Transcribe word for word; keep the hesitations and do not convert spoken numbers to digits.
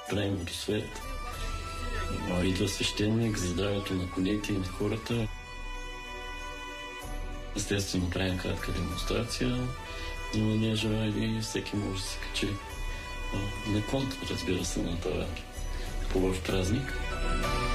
правим водосвет. Идва свещеник за здравето на конете и на хората. Естествено, правим кратка демонстрация, но ние желали всеки може да се качи на кон, разбира се, на това хубав празник.